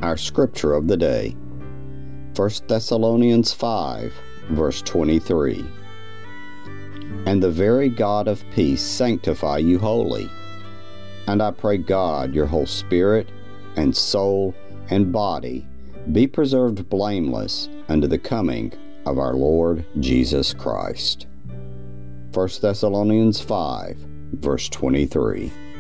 Our scripture of the day, 1 Thessalonians 5, verse 23. And the very God of peace sanctify you wholly. And I pray God your whole spirit and soul and body be preserved blameless unto the coming of our Lord Jesus Christ. 1 Thessalonians 5, verse 23.